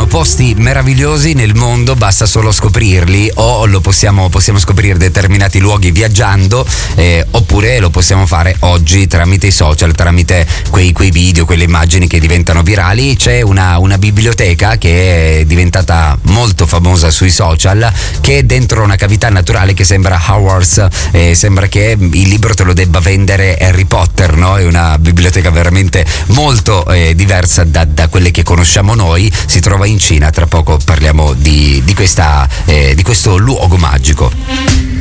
posti meravigliosi nel mondo, basta solo scoprirli, o lo possiamo scoprire determinati luoghi viaggiando, oppure lo possiamo fare oggi tramite i social, tramite quei video, quelle immagini che diventano virali. C'è una biblioteca che è diventata molto famosa sui social, che è dentro una cavità naturale che sembra Hogwarts, sembra che il libro te lo debba vendere Harry Potter, no? È una biblioteca veramente molto diversa da quelle che conosciamo noi. Si trova in Cina. Tra poco parliamo di questo luogo magico.